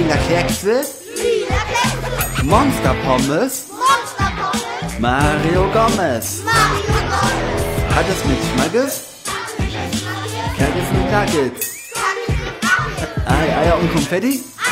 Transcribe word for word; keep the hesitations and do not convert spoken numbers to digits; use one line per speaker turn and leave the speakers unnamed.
Lila Kekse,
Lila Kekse,
Monster Pommes,
Monster Pommes,
Mario Gomez.
Mario Gomez,
Hat es mit Schmackes? Kackes mit Nuggets.
Kackes mit Nuggets,
Ei, Eier und Konfetti?